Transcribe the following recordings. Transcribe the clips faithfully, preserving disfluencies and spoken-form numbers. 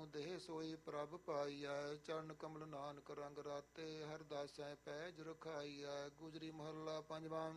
ਦੇਹ ਸੋਈ ਪ੍ਰਭ ਪਾਈਐ। ਚਰਨ ਕਮਲ ਨਾਨਕ ਰੰਗ ਰਾਤੇ, ਹਰਦਾਸੈ ਪੈਜ ਰਖਾਈਐ। ਗੁਜਰੀ ਮਹੱਲਾ ਪੰਜਵਾਂ।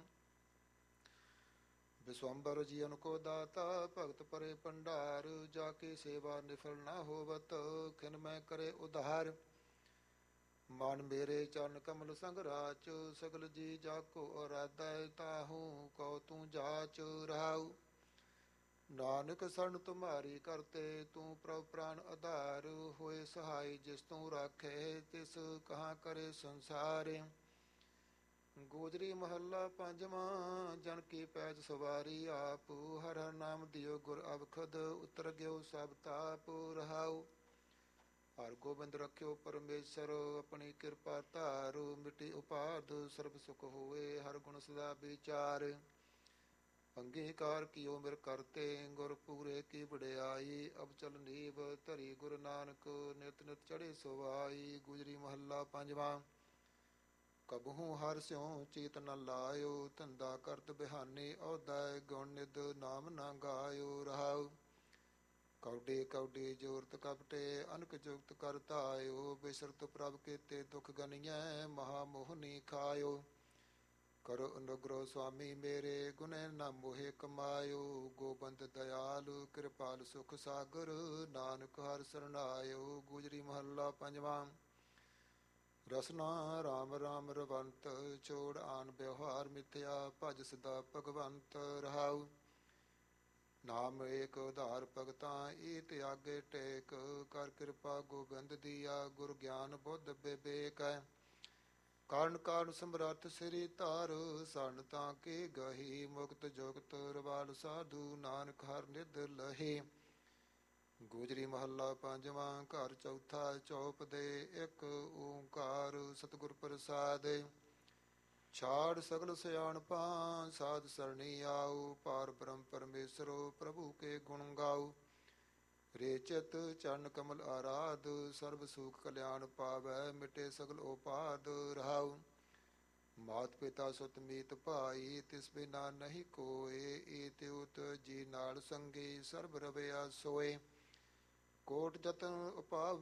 ਵਿਸਵੰਬਰ ਜੀਵਨ ਕੋ ਦਾਤਾ, ਭਗਤ ਪਰੇ ਭੰਡਾਰ। ਜਾ ਕੇ ਸੇਵਾ ਨਿਫਲ ਨਾ ਹੋਵਤ, ਖਿਨ ਮੈਂ ਕਰੇ ਉਧਾਰ। ਮਨ ਮੇਰੇ ਚਰਨ ਕਮਲ ਸੰਗ ਰਾਚ, ਸਗਲ ਜੀ ਜਾ ਕੋ ਅਰਾਧੈ। ਤਾਹੂ ਕਉ ਤੂੰ ਜਾਚ ਰਹਾਉ। ਨਾਨਕ ਸਰਨ ਤੁਮਾਰੀ ਕਰਤੇ, ਤੂੰ ਪ੍ਰਭ ਪ੍ਰਾਨ ਆਧਾਰ। ਹੋਏ ਸਹਾਈ ਜਿਸ ਤੂੰ ਰਾਖੇ, ਤਿਸ ਕਹਾਂ ਕਰੇ ਸੰਸਾਰ। ਗੋਜਰੀ ਮਹੱਲਾ ਪੰਜਵਾਂ। ਜਨ ਕੀ ਪੈਜ ਸਵਾਰੀ ਆਪ, ਹਰ ਹਰ ਨਾਮ ਦਿਓ ਗੁਰ ਅਵਖਦ। ਉਤਰ ਗਿਓ ਸਭ ਤਾਪ ਰਹਾਉ। ਹਰ ਗੋਬਿੰਦ ਰਖਿਓ ਪਰਮੇਸ਼ਰ, ਆਪਣੀ ਕਿਰਪਾ ਧਾਰ। ਮਿਟੀ ਉਪਾਧ ਸਰਬ ਸੁਖ ਹੋਏ, ਹਰ ਗੁਣ ਸਦਾ ਵਿਚਾਰ। ਅੰਗੀਕਾਰ ਕੀਓ ਮਿਰ ਕਰਤੇ, ਗੁਰ ਪੂਰੇ ਕੀ ਵਡਿਆਈ। ਅਬ ਚਲ ਨੀਵ ਧਰੀ ਗੁਰੂ ਨਾਨਕ, ਨਿਤ ਨਿਤ ਚੜੇ ਸੁਵਾਈ। ਗੁਜਰੀ ਮਹੱਲਾ ਪੰਜਵਾਂ। ਕਬਹੂ ਹਰਿ ਸਿਉ ਚੀਤ ਨ ਲਾਇਓ, ਧੰਦਾ ਕਰਤ ਬਿਹਾਨੀ ਅਹੁਦੈ। ਗੁਣ ਨਿਧ ਨਾਮ ਨਾ ਗਾਇਓ ਰਹਾਉ। ਕੌਡੇ ਕੌਡੇ ਜੋਰਤ ਕਪਟੇ, ਅਨਕ ਜੁਗਤ ਕਰ ਧਾਇਓ। ਬਿਸਰਤ ਪ੍ਰਭ ਕੀਤੇ ਦੁਖ ਗਨੀਐ, ਮਹਾ ਮੋਹਨੀ ਖਾਇਓ। ਕਰੋ ਅਨੁਗ੍ਰਹ ਸੁਆਮੀ ਮੇਰੇ, ਗੁਨੇ ਨਾ ਮੋਹਿ ਕਮਾਇਓ। ਗੋਬਿੰਦ ਦਇਆਲ ਕਿਰਪਾਲ ਸੁਖ ਸਾਗਰ, ਨਾਨਕ ਹਰਿ ਸਰਨਾਇਓ। ਗੁਜਰੀ ਮਹੱਲਾ ਪੰਜਵਾਂ। ਰਸਨਾ ਰਾਮ ਰਾਮ ਰਵੰਤ, ਛੋੜ ਆਨ ਵਿਵਹਾਰ ਮਿਥਿਆ। ਭਜ ਸਦਾ ਭਗਵੰਤ ਰਹਾਉ। ਨਾਮ ਏਕ ਉਧਾਰ ਭਗਤਾਂ, ਈ ਤਿਆਗੇ ਟੇਕ। ਕਰ ਕਿਰਪਾ ਗੋਬਿੰਦ ਦੀਆ, ਗੁਰ ਗਿਆਨ ਬੁੱਧ ਵਿਵੇਕੈ। ਕਾਰਨ ਕਾਰਨ ਸਮਰੱਥ ਸ੍ਰੀ ਧਾਰ, ਸਰਨ ਤਾਂ ਕੀ ਗਹੀ। ਮੁਕਤ ਜੁਗਤ ਰਵਾਲ ਸਾਧੂ, ਨਾਨਕ ਹਰਿ ਨਿਧ ਲਹੀ। ਗੋਜਰੀ ਮਹੱਲਾ ਪੰਜਵਾਂ। ਘਰ ਚੌਥਾ ਚੌਪ ਦੇ, ਇੱਕ ਓਂਕਾਰ ਸਤਿਗੁਰ ਪ੍ਰਸਾਦ। ਛਾੜ ਸਗਲ ਸਿਆਣਪਾਂ, ਸਾਧ ਸਰਣੀ ਆਉ। ਪਾਰ ਬ੍ਰਹਮ ਪਰਮੇਸ਼ਰੋ, ਪ੍ਰਭੂ ਕੇ ਗੁਣ ਗਾਉ। ਰੇ ਚਿਤ ਚਰਨ ਕਮਲ ਆਰਾਧ, ਸਰਬ ਸੁਖ ਕਲਿਆਣ ਪਾਵੈ। ਮਿਟੇ ਸਗਲ ਉਪਾਧ ਰਹਾਉ। ਮਾਤ ਪਿਤਾ ਸੁਤ ਮੀਤ ਭਾਈ, ਤਿਸ ਬਿਨਾ ਨਹੀਂ ਕੋਇ। ਏ ਤਿਉਤ ਜੀ ਨਾਲ ਸੰਗੀ, ਸਰਬ ਰਵਿਆ ਸੋਏ। ਕੋਟ ਜਤਨ ਉਪਾਵ